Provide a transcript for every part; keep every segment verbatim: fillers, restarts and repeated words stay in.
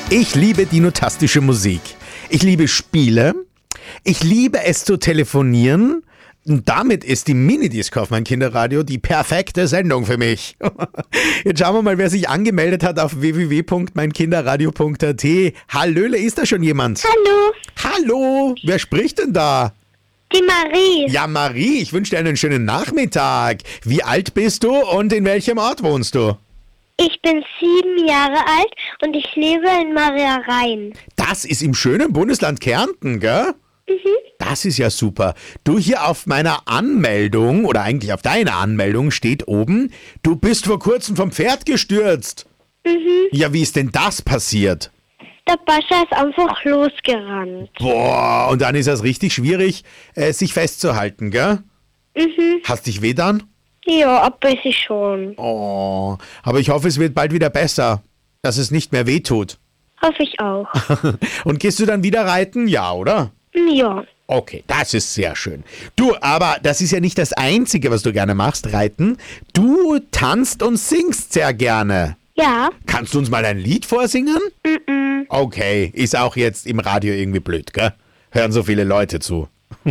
Ich liebe dinotastische Musik. Ich liebe Spiele. Ich liebe es zu telefonieren. Und damit ist die Minidisco auf mein Kinderradio die perfekte Sendung für mich. Jetzt schauen wir mal, wer sich angemeldet hat auf w w w punkt mein kinderradio punkt a t. Hallöle, ist da schon jemand? Hallo, Hallo, wer spricht denn da? die Marie. Ja, Marie, ich wünsche dir einen schönen Nachmittag. Wie alt bist du und in welchem Ort wohnst du? Ich bin sieben Jahre alt und ich lebe in Maria Rhein. Das ist im schönen Bundesland Kärnten, gell? Mhm. Das ist ja super. Du, hier auf meiner Anmeldung, oder eigentlich auf deiner Anmeldung steht oben, du bist vor kurzem vom Pferd gestürzt. Mhm. Ja, wie ist denn das passiert? Der Pascha ist einfach losgerannt. Boah, und dann ist es richtig schwierig, äh, sich festzuhalten, gell? Mhm. Hast dich weh dann? Ja, ein bisschen schon. Oh, aber ich hoffe, es wird bald wieder besser, dass es nicht mehr weh tut. Hoffe ich auch. Und gehst du dann wieder reiten? Ja, oder? Ja. Okay, das ist sehr schön. Du, aber das ist ja nicht das Einzige, was du gerne machst, reiten. Du tanzt und singst sehr gerne. Ja. Kannst du uns mal ein Lied vorsingen? Mhm. Okay, ist auch jetzt im Radio irgendwie blöd, gell? Hören so viele Leute zu.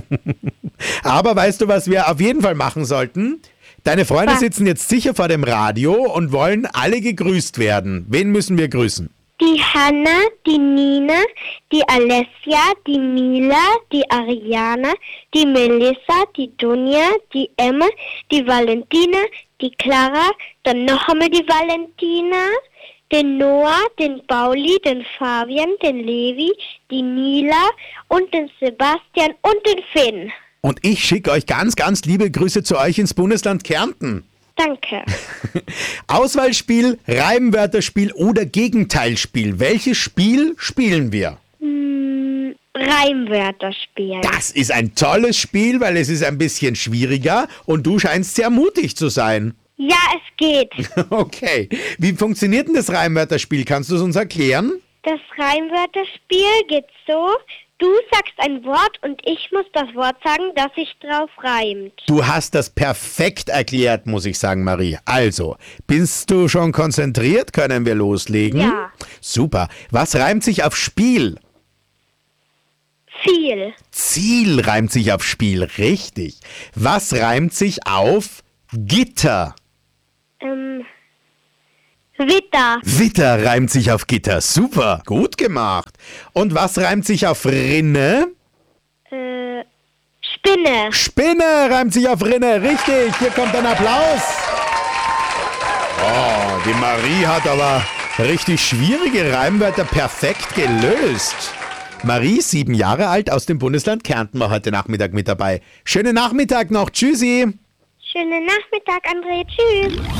Aber weißt du, was wir auf jeden Fall machen sollten? Deine Freunde Was? sitzen jetzt sicher vor dem Radio und wollen alle gegrüßt werden. Wen müssen wir grüßen? Die Hanna, die Nina, die Alessia, die Mila, die Ariana, die Melissa, die Dunja, die Emma, die Valentina, die Clara, dann noch einmal die Valentina, den Noah, den Pauli, den Fabian, den Levi, die Nila und den Sebastian und den Finn. Und ich schicke euch ganz, ganz liebe Grüße zu euch ins Bundesland Kärnten. Danke. Auswahlspiel, Reimwörterspiel oder Gegenteilspiel. Welches Spiel spielen wir? Hm, Reimwörter spielen. Das ist ein tolles Spiel, weil es ist ein bisschen schwieriger und du scheinst sehr mutig zu sein. Ja, es geht. Okay. Wie funktioniert denn das Reimwörterspiel? Kannst du es uns erklären? Das Reimwörterspiel geht so, du sagst ein Wort und ich muss das Wort sagen, das sich drauf reimt. Du hast das perfekt erklärt, muss ich sagen, Marie. Also, bist du schon konzentriert? Können wir loslegen? Ja. Super. Was reimt sich auf Spiel? Viel. Ziel reimt sich auf Spiel, richtig. Was reimt sich auf Gitter? Ähm, Witter. Witter reimt sich auf Gitter. Super, gut gemacht. Und was reimt sich auf Rinne? Äh, Spinne. Spinne reimt sich auf Rinne. Richtig, hier kommt ein Applaus. Oh, die Marie hat aber richtig schwierige Reimwörter perfekt gelöst. Marie, sieben Jahre alt, aus dem Bundesland Kärnten, war heute Nachmittag mit dabei. Schönen Nachmittag noch. Tschüssi. Schönen Nachmittag, André. Tschüss.